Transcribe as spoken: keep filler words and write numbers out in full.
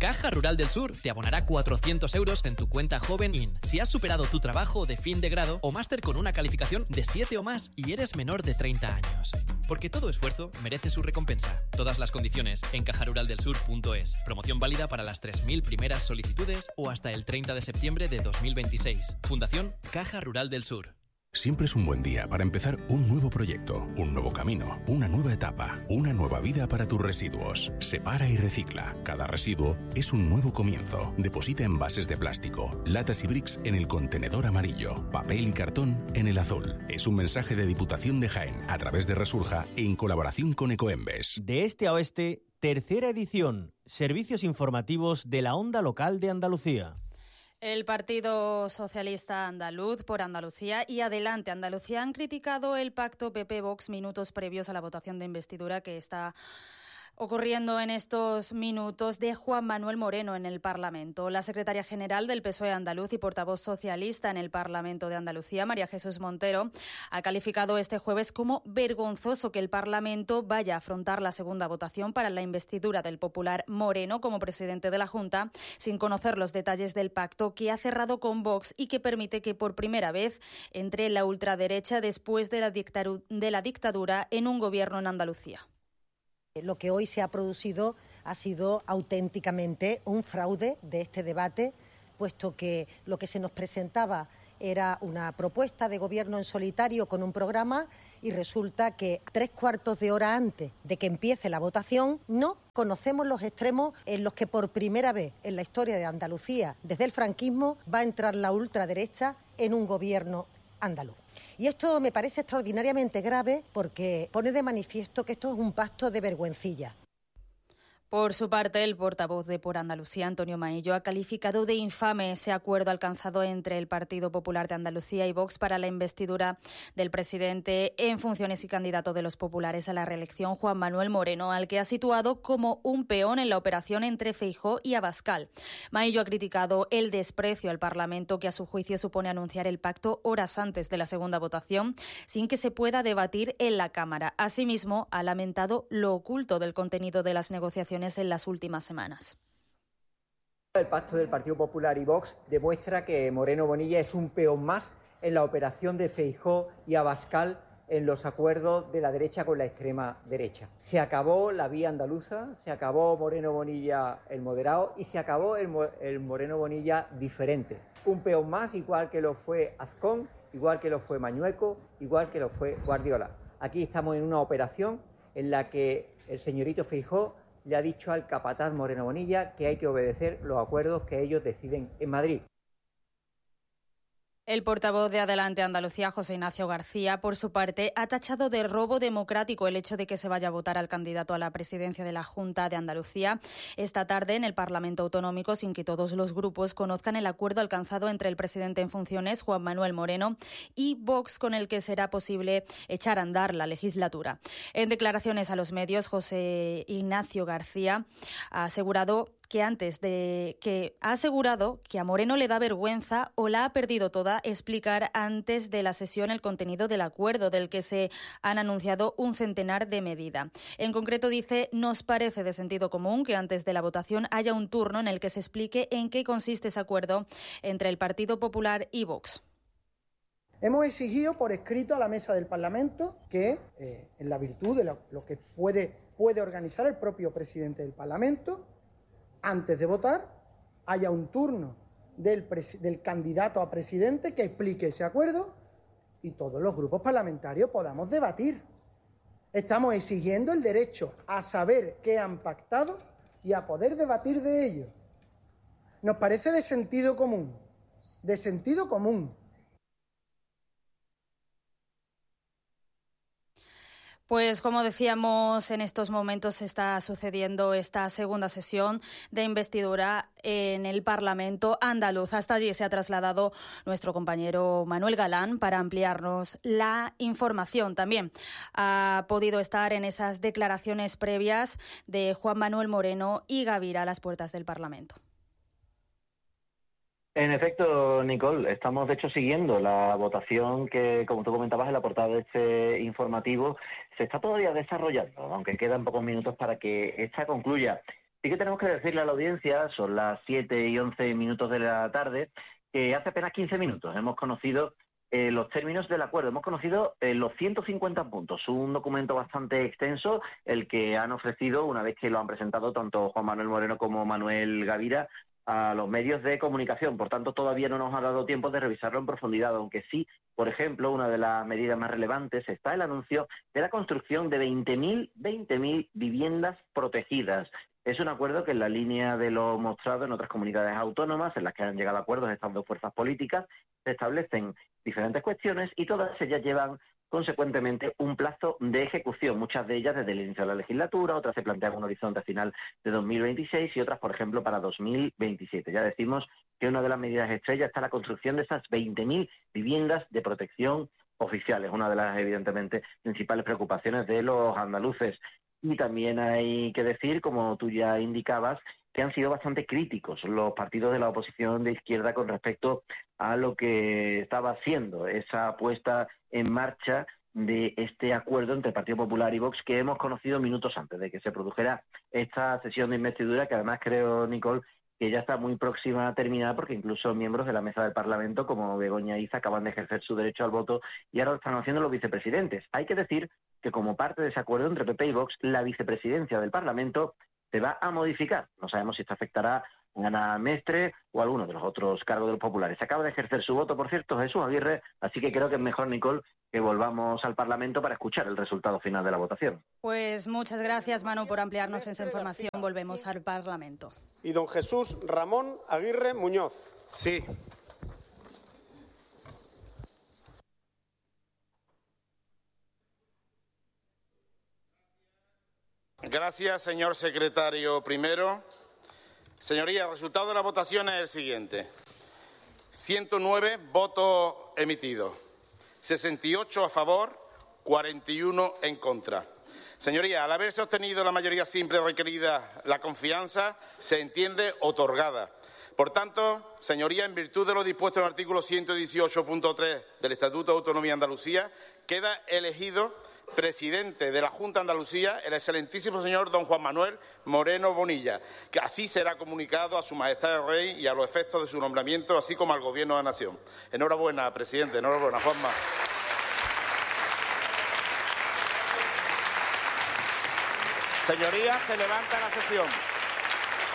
Caja Rural del Sur te abonará cuatrocientos euros en tu cuenta Joven In si has superado tu trabajo de fin de grado o máster con una calificación de siete o más y eres menor de treinta años. Porque todo esfuerzo merece su recompensa. Todas las condiciones en caja rural del sur punto es. Promoción válida para las tres mil primeras solicitudes o hasta el treinta de septiembre de dos mil veintiséis. Fundación Caja Rural del Sur. Siempre es un buen día para empezar un nuevo proyecto, un nuevo camino, una nueva etapa, una nueva vida para tus residuos. Separa y recicla. Cada residuo es un nuevo comienzo. Deposita envases de plástico, latas y bricks en el contenedor amarillo, papel y cartón en el azul. Es un mensaje de Diputación de Jaén a través de Resurja en colaboración con Ecoembes. De este a oeste, tercera edición. Servicios informativos de la Onda Local de Andalucía. El Partido Socialista Andaluz por Andalucía y Adelante Andalucía han criticado el pacto P P-Vox minutos previos a la votación de investidura que está ocurriendo en estos minutos de Juan Manuel Moreno en el Parlamento. La secretaria general del P S O E andaluz y portavoz socialista en el Parlamento de Andalucía, María Jesús Montero, ha calificado este jueves como vergonzoso que el Parlamento vaya a afrontar la segunda votación para la investidura del popular Moreno como presidente de la Junta sin conocer los detalles del pacto que ha cerrado con Vox y que permite que por primera vez entre la ultraderecha después de la dictadura, de la dictadura en un gobierno en Andalucía. Lo que hoy se ha producido ha sido auténticamente un fraude de este debate, puesto que lo que se nos presentaba era una propuesta de gobierno en solitario con un programa y resulta que tres cuartos de hora antes de que empiece la votación no conocemos los extremos en los que por primera vez en la historia de Andalucía, desde el franquismo, va a entrar la ultraderecha en un gobierno andaluz. Y esto me parece extraordinariamente grave porque pone de manifiesto que esto es un pacto de vergüencilla. Por su parte, el portavoz de Por Andalucía, Antonio Maillo, ha calificado de infame ese acuerdo alcanzado entre el Partido Popular de Andalucía y Vox para la investidura del presidente en funciones y candidato de los populares a la reelección, Juan Manuel Moreno, al que ha situado como un peón en la operación entre Feijóo y Abascal. Maillo ha criticado el desprecio al Parlamento que a su juicio supone anunciar el pacto horas antes de la segunda votación sin que se pueda debatir en la Cámara. Asimismo, ha lamentado lo oculto del contenido de las negociaciones en las últimas semanas. El pacto del Partido Popular y Vox demuestra que Moreno Bonilla es un peón más en la operación de Feijóo y Abascal en los acuerdos de la derecha con la extrema derecha. Se acabó la vía andaluza, se acabó Moreno Bonilla el moderado y se acabó el, el Moreno Bonilla diferente. Un peón más, igual que lo fue Azcón, igual que lo fue Mañueco, igual que lo fue Guardiola. Aquí estamos en una operación en la que el señorito Feijóo le ha dicho al capataz Moreno Bonilla que hay que obedecer los acuerdos que ellos deciden en Madrid. El portavoz de Adelante Andalucía, José Ignacio García, por su parte, ha tachado de robo democrático el hecho de que se vaya a votar al candidato a la presidencia de la Junta de Andalucía esta tarde en el Parlamento Autonómico sin que todos los grupos conozcan el acuerdo alcanzado entre el presidente en funciones, Juan Manuel Moreno, y Vox, con el que será posible echar a andar la legislatura. En declaraciones a los medios, José Ignacio García ha asegurado que antes de que ha asegurado que a Moreno le da vergüenza o la ha perdido toda explicar antes de la sesión el contenido del acuerdo del que se han anunciado un centenar de medidas. En concreto dice, nos parece de sentido común que antes de la votación haya un turno en el que se explique en qué consiste ese acuerdo entre el Partido Popular y Vox. Hemos exigido por escrito a la mesa del Parlamento que, eh, en la virtud de lo, lo que puede, puede organizar el propio presidente del Parlamento, antes de votar, haya un turno del, del candidato a presidente que explique ese acuerdo y todos los grupos parlamentarios podamos debatir. Estamos exigiendo el derecho a saber qué han pactado y a poder debatir de ello. Nos parece de sentido común, de sentido común. Pues como decíamos, en estos momentos está sucediendo esta segunda sesión de investidura en el Parlamento andaluz. Hasta allí se ha trasladado nuestro compañero Manuel Galán para ampliarnos la información. También ha podido estar en esas declaraciones previas de Juan Manuel Moreno y Gavira a las puertas del Parlamento. En efecto, Nicole, estamos de hecho siguiendo la votación que, como tú comentabas en la portada de este informativo, se está todavía desarrollando, aunque quedan pocos minutos para que esta concluya. Sí que tenemos que decirle a la audiencia, son las siete y once minutos de la tarde, que hace apenas quince minutos hemos conocido eh, los términos del acuerdo. Hemos conocido eh, los ciento cincuenta puntos, un documento bastante extenso, el que han ofrecido una vez que lo han presentado tanto Juan Manuel Moreno como Manuel Gavira a los medios de comunicación. Por tanto, todavía no nos ha dado tiempo de revisarlo en profundidad, aunque sí, por ejemplo, una de las medidas más relevantes está el anuncio de la construcción de veinte mil viviendas protegidas. Es un acuerdo que en la línea de lo mostrado en otras comunidades autónomas, en las que han llegado a acuerdos estas dos fuerzas políticas, se establecen diferentes cuestiones y todas ellas llevan consecuentemente un plazo de ejecución, muchas de ellas desde el inicio de la legislatura, otras se plantean un horizonte final de dos mil veintiséis y otras, por ejemplo, para dos mil veintisiete. Ya decimos que una de las medidas estrellas está la construcción de esas veinte mil viviendas de protección oficiales, una de las, evidentemente, principales preocupaciones de los andaluces. Y también hay que decir, como tú ya indicabas, que han sido bastante críticos los partidos de la oposición de izquierda con respecto a lo que estaba haciendo esa puesta en marcha de este acuerdo entre el Partido Popular y Vox que hemos conocido minutos antes de que se produjera esta sesión de investidura, que además creo, Nicole, que ya está muy próxima a terminar porque incluso miembros de la mesa del Parlamento como Begoña Iza acaban de ejercer su derecho al voto y ahora lo están haciendo los vicepresidentes. Hay que decir que como parte de ese acuerdo entre P P y Vox, la vicepresidencia del Parlamento se va a modificar. No sabemos si esto afectará a Ana Mestre o a alguno de los otros cargos de los populares. Se acaba de ejercer su voto, por cierto, Jesús Aguirre, así que creo que es mejor, Nicole, que volvamos al Parlamento para escuchar el resultado final de la votación. Pues muchas gracias, Manu, por ampliarnos esa información. Volvemos al Parlamento. Y don Jesús Ramón Aguirre Muñoz. Sí. Gracias, señor secretario primero. Señorías, el resultado de la votación es el siguiente. ciento nueve votos emitidos, sesenta y ocho a favor, cuarenta y uno en contra. Señorías, al haberse obtenido la mayoría simple requerida, la confianza se entiende otorgada. Por tanto, señorías, en virtud de lo dispuesto en el artículo ciento dieciocho punto tres del Estatuto de Autonomía de Andalucía, queda elegido presidente de la Junta de Andalucía el excelentísimo señor don Juan Manuel Moreno Bonilla, que así será comunicado a Su Majestad el Rey y a los efectos de su nombramiento, así como al Gobierno de la Nación. Enhorabuena, presidente. Enhorabuena, Juanma. Señorías, se levanta la sesión.